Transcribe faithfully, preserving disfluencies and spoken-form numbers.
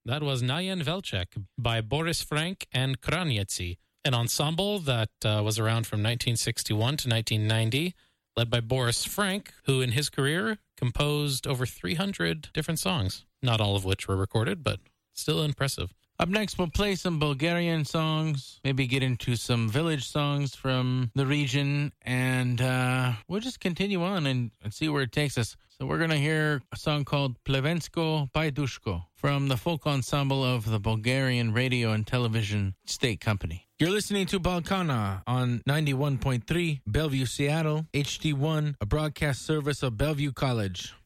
That was Nayan Velchek by Boris Frank and Kranietsi, an ensemble that uh, was around from nineteen sixty-one to nineteen ninety, led by Boris Frank, who in his career composed over three hundred different songs, not all of which were recorded, but still impressive. Up next, we'll play some Bulgarian songs, maybe get into some village songs from the region, and uh, we'll just continue on and, and see where it takes us. So we're going to hear a song called Plevensko Pajdushko from the folk ensemble of the Bulgarian Radio and Television State Company. You're listening to Balkana on ninety-one point three, Bellevue, Seattle, H D one, a broadcast service of Bellevue College.